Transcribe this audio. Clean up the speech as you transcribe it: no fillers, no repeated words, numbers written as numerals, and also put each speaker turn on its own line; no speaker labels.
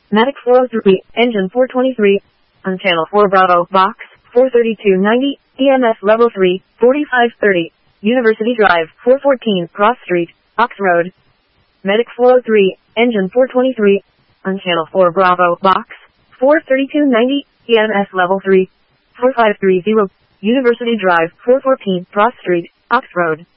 Medic 403, engine 423, on channel 4 Bravo, box 43290, EMS level 3, 4530, University Drive, 414, Cross Street, Ox Road. Medic 403, engine 423, on channel 4 Bravo, box 43290, EMS level 3, 4530, University Drive, 414, Cross Street, Ox Road.